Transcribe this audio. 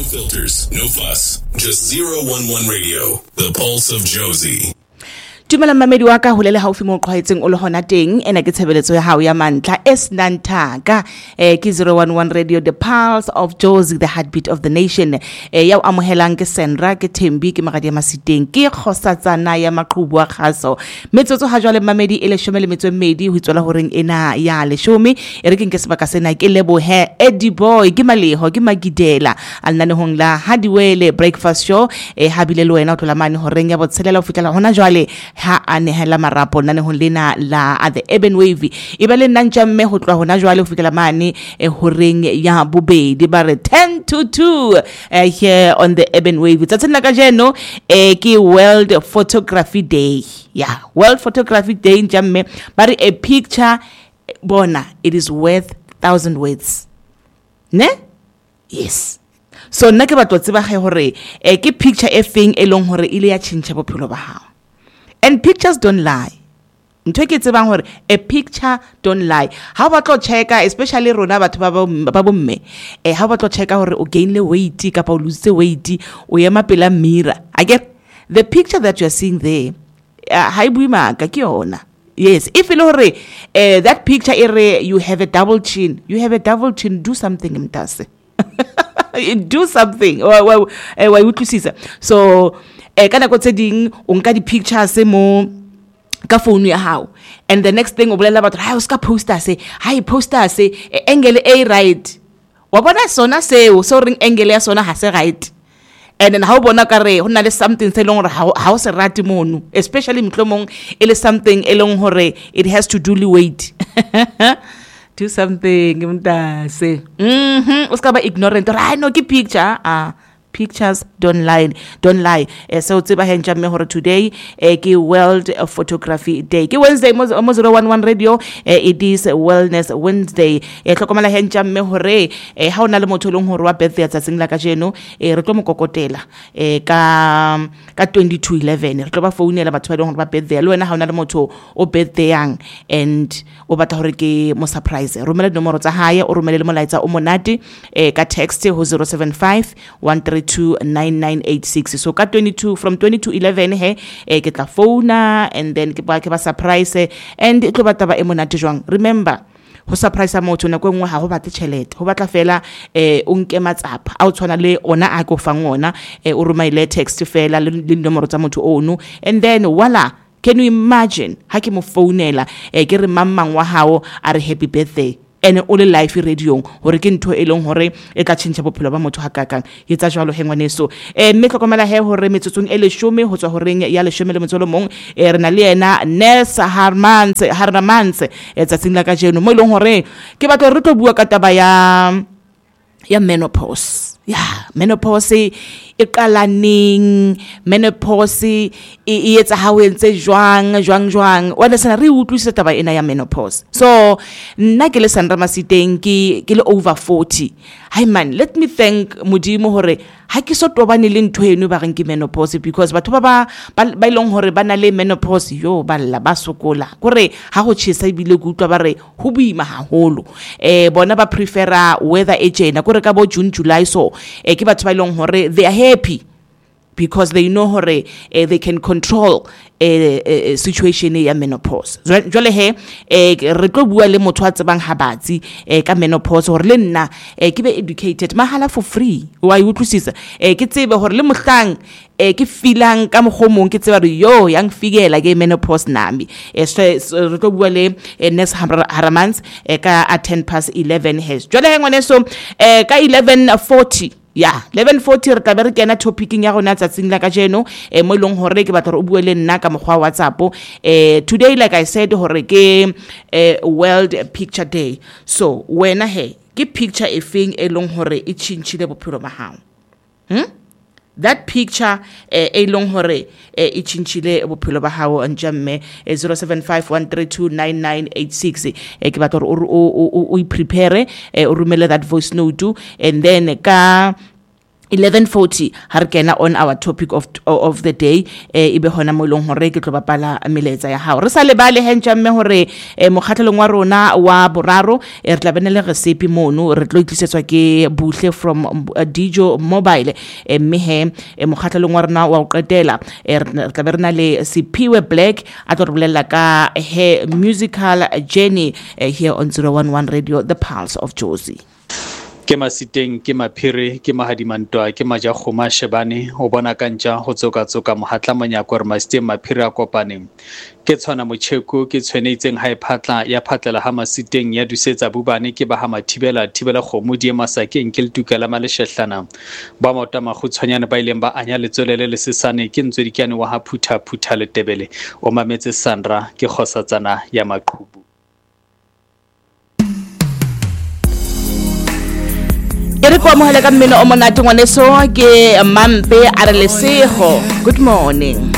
filters, no fuss. Just 011 Radio, the pulse of Jozi. Tumela mamedi wa ka holele haufi mo qhwaetseng o le hona teng ena ke tshebeletso ya hao ya mantla S9 ke 011 Radio, the pulse of Jozi, the heartbeat of the nation. Ya o amohelang ke Sandra ke Thembi ke magadi ya Masiteng ke Kgosatsana ya Maqhubu wa Kgaso metsotso ha jwale mamedi e le 12 ho tswela horeng ena ya le 10 e re ke nke sebaka sena ke lebohe Eddie Boy ke Maleho ke Magidela alnane hong la Hadiwele breakfast show habile le wena o tlola mane horeng ya botshelela ho fitela hona jwale ha anehela marapo nane ho lena la at the Urban Wave e ba le nantja mme ho tloa hona jwale ho fitela mane horeng ya bobedi ba re 10 to 2 here on the Urban Wave. Tsatsena ka jeno ke World Photography Day. Yeah, World Photography Day njamme ba re a picture bona it is worth 1,000 words. Ne? Yes. So nna ke batlo tseba ge hore ke picture e feng e leng hore ile ya tshintjha bophelo ba hao. And pictures don't lie. Ntwe ke tsebang hore a picture don't lie. How about to check, especially rona batho ba bomme. How about to check hore o gainle weight kapa o lose weight o yema pela mirror. I get the picture that you are seeing there. Ha ibuima ka ke yona. Yes, if you know that picture you have a double chin. You have a double chin, do something mtase. Do something. Wa utlwisisa. So kana go tseding o nka di pictures mo ka phone ya hao and the next thing o bolela batho ha o ska poster se ha poster se angle a right wa bona sona seo so ring angle ya sona ha se right and then how bona ka re hona le something se long how se rati mono especially mhlomong ele something elong hore it has to do with weight. Do something mntase o ska ba ignorant right no ke picture pictures don't lie. So tseba henja me hore today ke World Photography Day. Ke Wednesday mo 011 Radio it is Wellness Wednesday. Tlhokomela henja me hore ha ona le motho leng hore wa birthday ya tsatsing la ka jeno re tlo mo kokotela ka 2211 re tlo ba founela batho ba leng hore ba birthday le wena ha ona le motho o birthday yang and o batla hore ke mo surprise romela nomoro tsa hae o romele le molaetsa o monate ka text ho 075-132-9986. So ka 22 from 2211 ke tla phone and then ke ba surprise and e tlo bataba e monate jwang. Remember ho surprise motho na kwengwe ha ho batle tšhelete ho batla fela o nke matsapa a o tshwana le ona a go fang ona o romile text fela le nomoro tsa motho ono and then voila. Can you imagine ha ke mo founela ke re mammang wa hao a re happy birthday and o le live radio hore ke ntho e leng hore e tla tshintjha bophelo ba motho hakakang yetsa jwalo hengwaneso mme tlhokomela hore metsotsong e le 10 ho tswa horeng ya le 10 le metsolo mong re na le yena Ness Harmans tsatsing la ka jeno mo ileng hore ke batla re tlo bua ka taba ya menopause. Yeah, menopause e qalaneng menopause e etsa ha o entse jwang wa le sana re utlwisisa taba ena ya menopause. So nna ke le Sandra Masiteng ke le over 40. Hi man, let me thank modimo hore ha ke so tobane le ntho eno ba reng ke menopause because batho ba ilong hore ba na le menopause yo ba lla ba sokola gore ha go tshisa ibile go utlwa ba re ho buima haholo bona ba prefera weather e jena gore ka bo June July so ke batho ba ilong hore they are happy because they know hore they can control a situation ya menopause. Jwale re tlo bua le motho a tsebang ha batsi ka menopause hore le nna ke be educated mahala for free wa utlwisisa ke tsebe hore le mohlang ke feelang ka mogomong ke tseba re yo yang figela ke menopause nami re tlo bua le Ness Harmans ka 11:10 jwale hengwane so ka 11:40 yeah 11:40 re tla be re kena topicing ya rona tsatsing la ka jeno mo ilong hore ke batla re o bue le nna ka mokgwa wa WhatsApp today like I said hore ke World Picture Day. So wena ke picture e feng e leng hore e tshintshile bophelo ba hao that picture e leng hore e tshintshile bophelo ba hao njamme 0751329986 ke batla hore o prepare o rumele that voice note and then ka 11:40 ha re kena on our topic of the day ibe hona mo long hore ke tlo bapala meletsa ya hao re sa lebale hentja mme hore mokgatlelong wa rona wa boraro re tla bena le recipe mono re tlo itlisetswa ke Buhle from Dijo Mobile mme he mokgatlelong wa rona wa o qetela re tla berena le Siphiwe Black a tlo re bolela ka he musical journey here on 011 Radio, the Pulse of Jozi. Ke masiteng ke maphiri ke mahadimantwa ke majakgoma shebane o bona kantja ho tsoka mohatla monyako re masiteng maphiri a kopaneng ke tshwana motjheko ke tshwenetseng ha iphatla ya phatlela ha masiteng ya dusetsa bubane ke ba ha mathibela kgomo di masakeng ke letukela maleshehlana ba mota magutshwanyane ba ileng ba anya letswelele le sesane ke ntswedikane wa ha phutha le tebele o mametse Sandra ke khosatsana ya maqhubu. Ere kwa mohela ka mmino o monate ngwaneso ke Mampe a re lesego. Good morning.